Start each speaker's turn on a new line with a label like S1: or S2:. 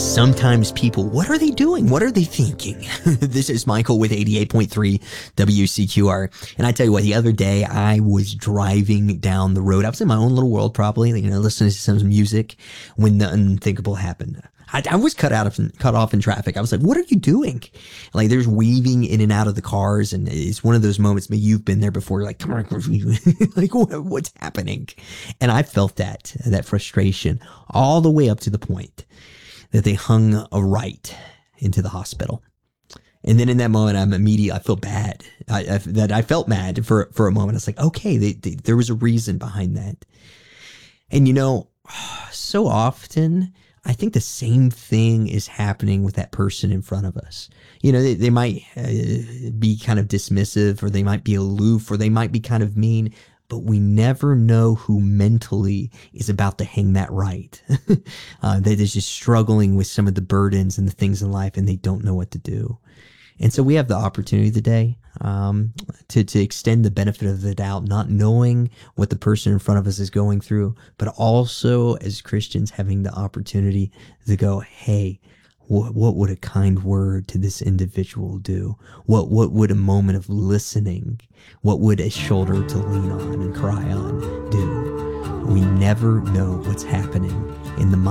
S1: Sometimes people, what are they doing? What are they thinking? This is Michael with 88.3 WCQR. And I tell you what, the other day I was driving down the road. I was in my own little world, probably, listening to some music when the unthinkable happened. I was cut off in traffic. I was like, what are you doing? Like, there's weaving in and out of the cars. And it's one of those moments, maybe you've been there before. You're like, come on, like, what's happening? And I felt that frustration all the way up to the point that they hung a right into the hospital. And then in that moment, I felt bad. I felt mad for a moment. It's like, okay, there was a reason behind that. And so often, I think the same thing is happening with that person in front of us. They might be kind of dismissive, or they might be aloof, or they might be kind of mean, but we never know who mentally is about to hang that right. That is just struggling with some of the burdens and the things in life, and they don't know what to do. And so we have the opportunity today to extend the benefit of the doubt, not knowing what the person in front of us is going through, but also as Christians having the opportunity to go, hey, what would a kind word to this individual do? What would a moment of listening, what would a shoulder to lean on and cry on do? We never know what's happening in the mind